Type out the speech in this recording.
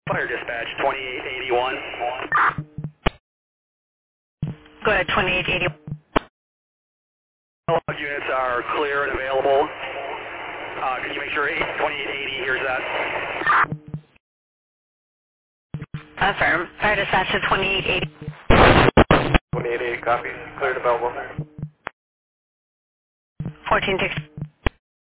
Fire dispatch 2881. Go ahead, 2880. All units are clear and available. Can you make sure 2880 hears that? Affirm. Fire dispatch to 2880. 2880, copy. Cleared available. 1460.